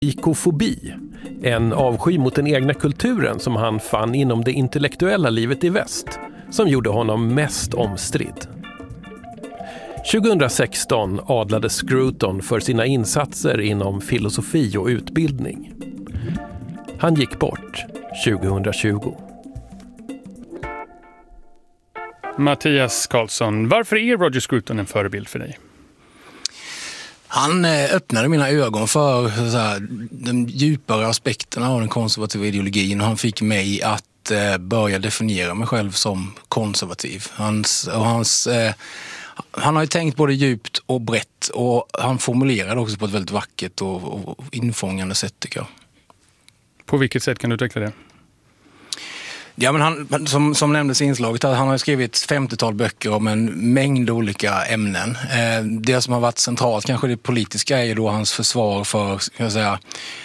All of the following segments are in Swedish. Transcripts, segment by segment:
Ikofobi, en avsky mot den egna kulturen som han fann inom det intellektuella livet i väst, som gjorde honom mest omstridd. 2016 adlades Scruton för sina insatser inom filosofi och utbildning. Han gick bort 2020. Mattias Karlsson, varför är Roger Scruton en förebild för dig? Han öppnade mina ögon för de djupare aspekterna av den konservativa ideologin och han fick mig att börja definiera mig själv som konservativ. Han har ju tänkt både djupt och brett och han formulerade också på ett väldigt vackert och infångande sätt tycker jag. På vilket sätt kan du utveckla det? Ja, men han, som nämndes i inslaget, han har skrivit 50-tal böcker om en mängd olika ämnen. Det som har varit centralt, kanske det politiska, är ju då hans försvar för, ska jag säga,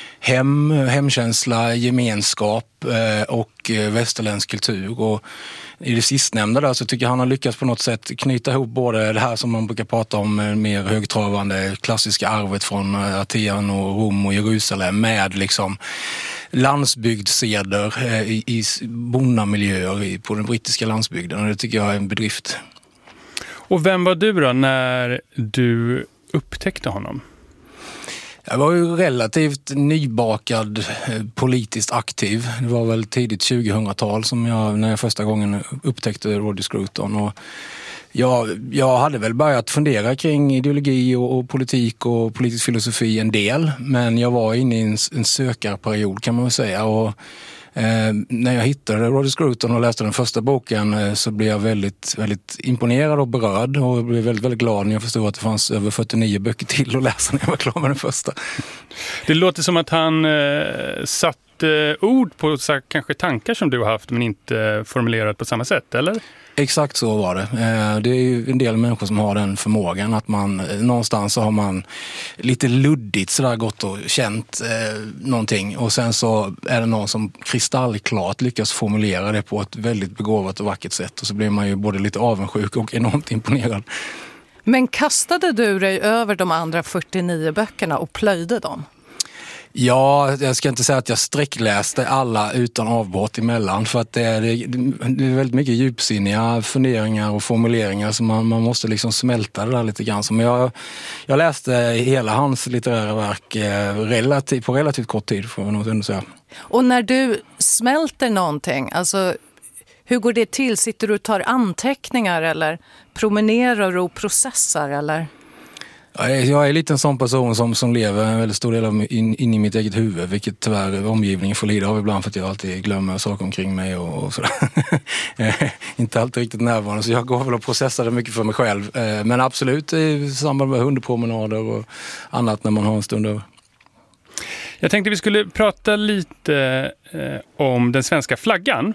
hemkänsla, gemenskap och västerländsk kultur. Och i det sistnämnda där så tycker jag han har lyckats på något sätt knyta ihop både det här som man brukar prata om, mer högtravande klassiska arvet från Aten och Rom och Jerusalem med liksom landsbygdsseder i bondamiljöer på den brittiska landsbygden, och det tycker jag är en bedrift. Och vem var du då när du upptäckte honom? Jag var ju relativt nybakad politiskt aktiv. Det var väl tidigt 2000-tal när jag första gången upptäckte Roger Scruton. Och jag hade väl börjat fundera kring ideologi och politik och politisk filosofi en del. Men jag var inne i en sökarperiod kan man väl säga. Och när jag hittade Roger Scruton och läste den första boken så blev jag väldigt, väldigt imponerad och berörd och blev väldigt, väldigt glad när jag förstod att det fanns över 49 böcker till att läsa när jag var klar med den första. Det låter som att han satte ord på kanske tankar som du har haft men inte formulerat på samma sätt, eller? Exakt så var det. Det är ju en del människor som har den förmågan att man någonstans så har man lite luddigt sådär gått och känt någonting och sen så är det någon som kristallklart lyckas formulera det på ett väldigt begåvat och vackert sätt och så blir man ju både lite avundsjuk och enormt imponerad. Men kastade du dig över de andra 49 böckerna och plöjde dem? Ja, jag ska inte säga att jag sträckläste alla utan avbrott emellan för att det är väldigt mycket djupsinniga funderingar och formuleringar som man måste liksom smälta det där lite grann. Men jag läste hela hans litterära verk på relativt kort tid får jag nog ändå säga. Och när du smälter någonting, alltså hur går det till? Sitter du och tar anteckningar eller promenerar och processar eller? Jag är lite en sån person som lever en väldigt stor del av in i mitt eget huvud, vilket tyvärr omgivningen får lida av ibland för att jag alltid glömmer saker omkring mig och sådär. Inte alltid riktigt närvarande, så jag går väl och processar det mycket för mig själv. Men absolut i samband med hundpromenader och annat när man har en stund över. Jag tänkte vi skulle prata lite om den svenska flaggan.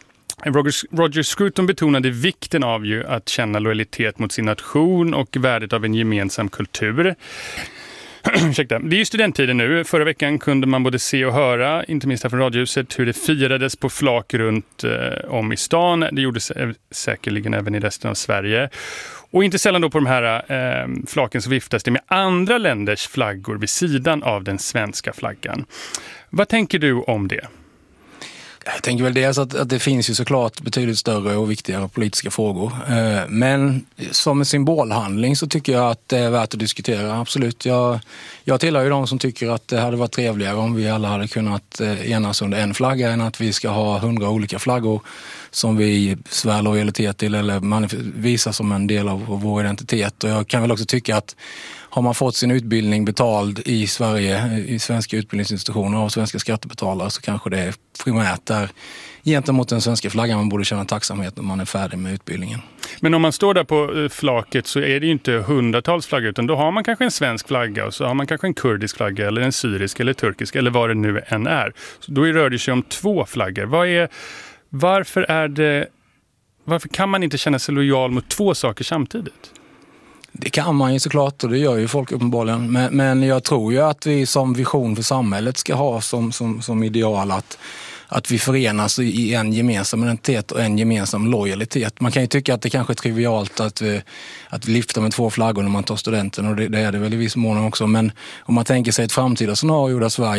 Roger Scruton betonade vikten av ju att känna lojalitet mot sin nation och värdet av en gemensam kultur. Ursäkta. Det är ju studenttiden nu. Förra veckan kunde man både se och höra, inte minst här från Radiohuset, hur det firades på flak runt om i stan. Det gjordes säkerligen även i resten av Sverige. Och inte sällan då på de här flaken så viftas det med andra länders flaggor vid sidan av den svenska flaggan. Vad tänker du om det? Jag tänker väl dels att det finns ju såklart betydligt större och viktigare politiska frågor. Men som en symbolhandling så tycker jag att det är värt att diskutera, absolut. Jag tillhör ju de som tycker att det hade varit trevligare om vi alla hade kunnat enas under en flagga än att vi ska ha 100 olika flaggor som vi svär lojalitet till eller visar som en del av vår identitet. Och jag kan väl också tycka att har man fått sin utbildning betald i Sverige, i svenska utbildningsinstitutioner av svenska skattebetalare, så kanske det är primärt där gentemot den svenska flaggan man borde känna tacksamhet när man är färdig med utbildningen. Men om man står där på flaket så är det ju inte hundratals flaggor, utan då har man kanske en svensk flagga och så har man kanske en kurdisk flagga eller en syrisk eller turkisk eller vad det nu än är. Så då rör det sig om 2 flaggor. Varför kan man inte känna sig lojal mot 2 saker samtidigt? Det kan man ju såklart och det gör ju folk uppenbarligen. Men jag tror ju att vi som vision för samhället ska ha som ideal att vi förenas i en gemensam identitet och en gemensam lojalitet. Man kan ju tycka att det kanske är trivialt att lyfta med 2 flaggor när man tar studenten och det är det väl i viss mån också. Men om man tänker sig ett framtida scenario där Sverige